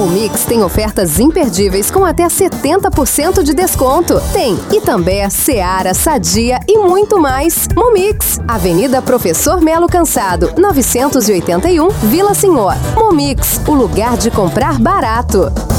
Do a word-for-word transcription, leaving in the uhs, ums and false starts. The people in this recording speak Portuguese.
Momix tem ofertas imperdíveis com até setenta por cento de desconto. Tem Itambé, Seara, Sadia e muito mais. Momix, Avenida Professor Melo Cansado, novecentos e oitenta e um, Vila Senhor. Momix, o lugar de comprar barato.